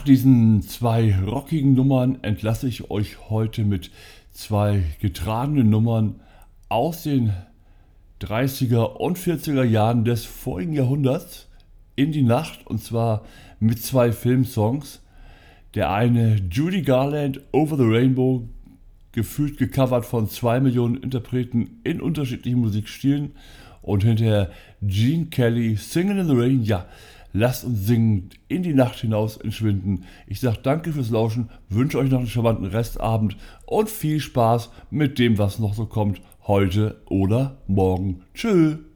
diesen zwei rockigen Nummern entlasse ich euch heute mit zwei getragenen Nummern aus den 30er und 40er Jahren des vorigen Jahrhunderts in die Nacht, und zwar mit zwei Filmsongs. Der eine Judy Garland, Over the Rainbow, gefühlt gecovert von 2 Millionen Interpreten in unterschiedlichen Musikstilen, und hinterher Gene Kelly, Singin' in the Rain. Ja, lasst uns singend in die Nacht hinaus entschwinden. Ich sage danke fürs Lauschen, wünsche euch noch einen charmanten Restabend und viel Spaß mit dem, was noch so kommt, heute oder morgen. Tschüss.